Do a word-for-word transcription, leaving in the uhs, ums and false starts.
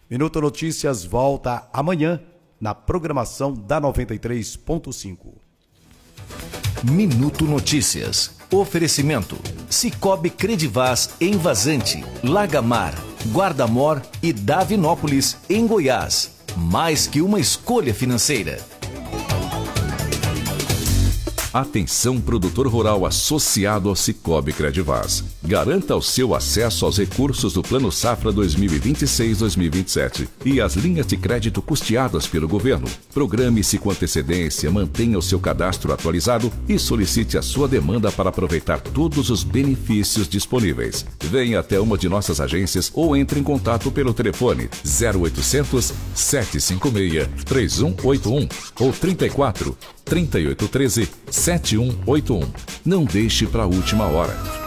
Minuto Notícias volta amanhã na programação da noventa e três ponto cinco. Minuto Notícias. Oferecimento: Cicobi Credivaz em Vazante, Lagamar, Guarda-Mor e Davinópolis, em Goiás. Mais que uma escolha financeira. Atenção, produtor rural associado ao Cicobi Credivaz. Garanta o seu acesso aos recursos do Plano Safra dois mil e vinte e seis a dois mil e vinte e sete e as linhas de crédito custeadas pelo governo. Programe-se com antecedência, mantenha o seu cadastro atualizado e solicite a sua demanda para aproveitar todos os benefícios disponíveis. Venha até uma de nossas agências ou entre em contato pelo telefone zero oitocentos, sete cinco seis, três um oito um ou trinta e quatro, trinta e oito treze, sete um oito um. Não deixe para a última hora.